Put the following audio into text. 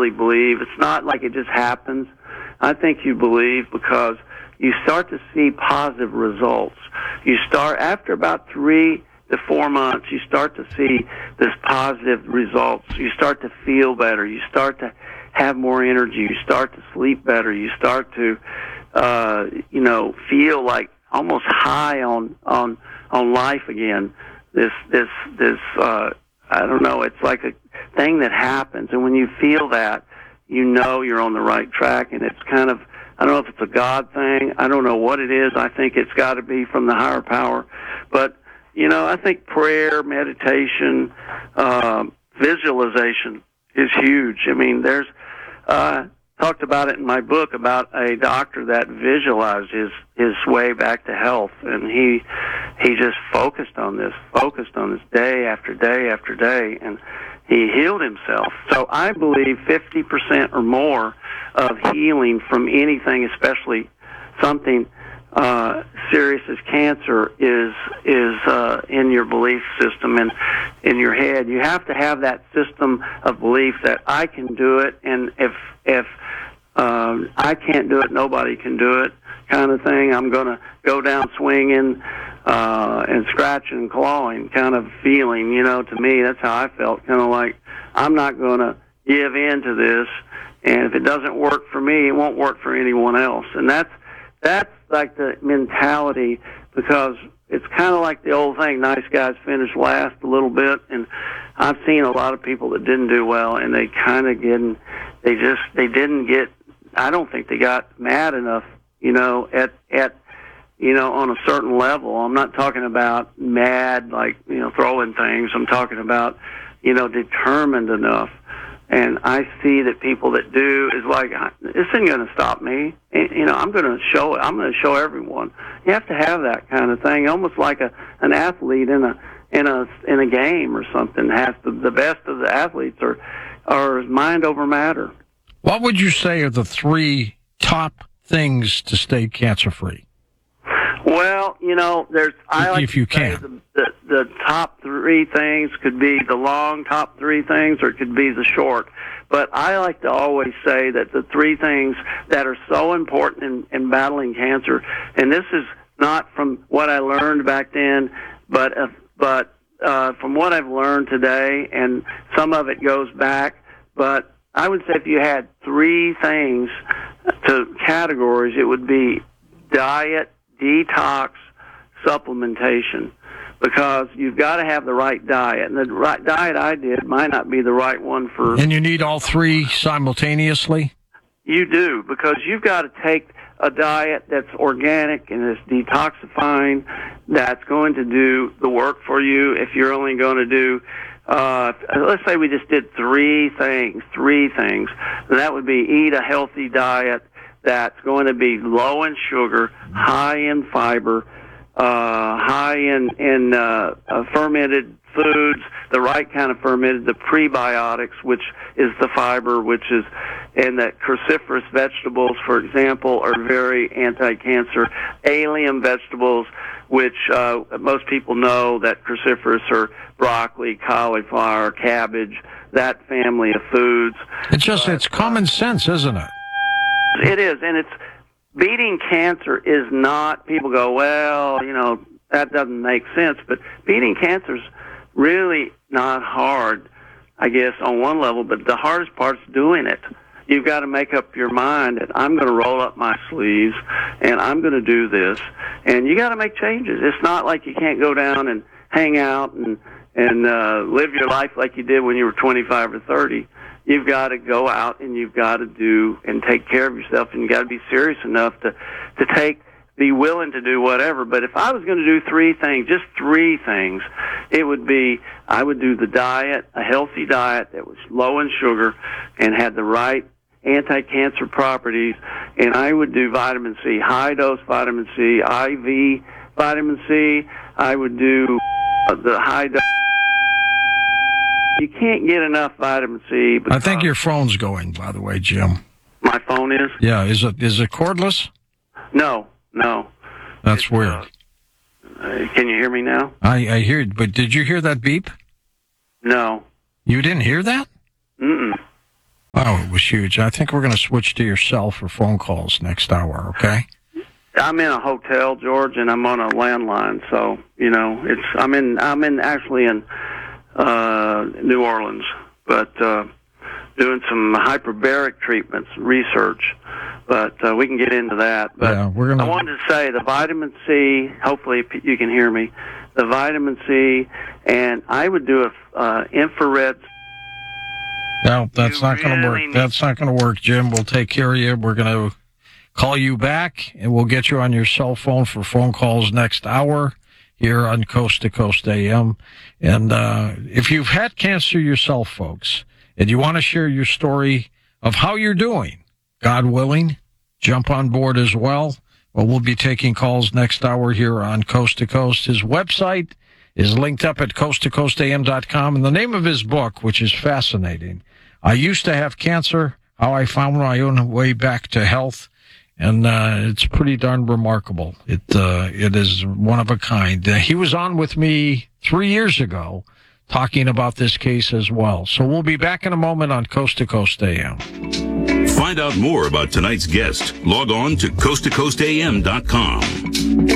really believe. It's not like it just happens. I think you believe because you start to see positive results. You start, after about 3 to 4 months, you start to see this positive results. You start to feel better. You start to have more energy. You start to sleep better. You start to, feel like almost high on life again. I don't know, it's like a thing that happens. And when you feel that, you know you're on the right track. And it's kind of, I don't know if it's a God thing. I don't know what it is. I think it's got to be from the higher power. But, I think prayer, meditation, visualization is huge. I mean, there's, talked about it in my book about a doctor that visualized his way back to health, and he just focused on this day after day after day, and he healed himself. So I believe 50% or more of healing from anything, especially something serious as cancer, is in your belief system and in your head. You have to have that system of belief that I can do it, and if I can't do it, nobody can do it, kind of thing. I'm going to go down swinging and scratching and clawing kind of feeling. To me, that's how I felt, kind of like I'm not going to give in to this, and if it doesn't work for me, it won't work for anyone else. And that's like the mentality, because it's kind of like the old thing, nice guys finish last a little bit, and I've seen a lot of people that didn't do well, and they kind of didn't get, I don't think they got mad enough, on a certain level. I'm not talking about mad, like, throwing things. I'm talking about, determined enough. And I see that people that do is like, this isn't going to stop me. I'm going to show it. I'm going to show everyone. You have to have that kind of thing, almost like an athlete in a game or something. The best of the athletes are mind over matter. What would you say are the 3 top things to stay cancer-free? Well, I like if you to say can. The top 3 things could be the long top 3 things, or it could be the short. But I like to always say that the 3 things that are so important in battling cancer, and this is not from what I learned back then, but from what I've learned today, and some of it goes back, but I would say if you had 3 things to categories, it would be diet, detox, supplementation, because you've got to have the right diet. And the right diet I did might not be the right one for... And you need all 3 simultaneously? You do, because you've got to take a diet that's organic and is detoxifying, that's going to do the work for you. If you're only going to do... let's say we just did 3 things, then that would be eat a healthy diet that's going to be low in sugar, high in fiber, high in fermented foods, the right kind of fermented, the prebiotics, which is the fiber, and that cruciferous vegetables, for example, are very anti-cancer. Allium vegetables, which most people know that cruciferous are broccoli, cauliflower, cabbage, that family of foods. It's common sense, isn't it? It is, and it's beating cancer is not, people go, well, that doesn't make sense, but beating cancer is really not hard, I guess, on one level, but the hardest part's doing it. You've got to make up your mind that I'm going to roll up my sleeves and I'm going to do this, and you got to make changes. It's not like you can't go down and hang out and live your life like you did when you were 25 or 30. You've got to go out and you've got to do and take care of yourself, and you've got to be serious enough to be willing to do whatever. But if I was going to do 3 things, just 3 things, it would be, I would do the diet, a healthy diet that was low in sugar and had the right anti-cancer properties, and I would do vitamin C, high-dose vitamin C, IV vitamin C. I would do the high-dose. You can't get enough vitamin C. I think your phone's going, by the way, Jim. My phone is? Yeah. Is it cordless? No. That's weird. Can you hear me now? I hear it, but did you hear that beep? No. You didn't hear that? Mm-mm. Oh, it was huge. I think we're going to switch to your cell for phone calls next hour, okay? I'm in a hotel, George, and I'm on a landline, so I'm actually in New Orleans, but doing some hyperbaric treatments, research. But we can get into that. But yeah, I wanted to say the vitamin C. Hopefully, you can hear me. The vitamin C, and I would do a infrared. No, that's not going to work. That's not going to work, Jim. We'll take care of you. We're going to call you back, and we'll get you on your cell phone for phone calls next hour here on Coast to Coast AM. And if you've had cancer yourself, folks, and you want to share your story of how you're doing, God willing, jump on board as well. Well, we'll be taking calls next hour here on Coast to Coast. His website is linked up at coasttocoastam.com. And the name of his book, which is fascinating, I Used to Have Cancer, How I Found My Own Way Back to Health. And it's pretty darn remarkable. It is one of a kind. He was on with me 3 years ago talking about this case as well. So we'll be back in a moment on Coast to Coast AM. Find out more about tonight's guest. Log on to coasttocoastam.com.